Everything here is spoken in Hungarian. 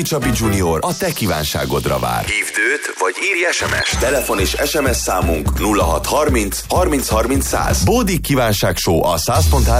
Bódi Csabi Junior a te kívánságodra vár. Hívd őt, vagy írj SMS. Telefon és SMS számunk 0630 30 30 100. Bódi kívánság show a 100.3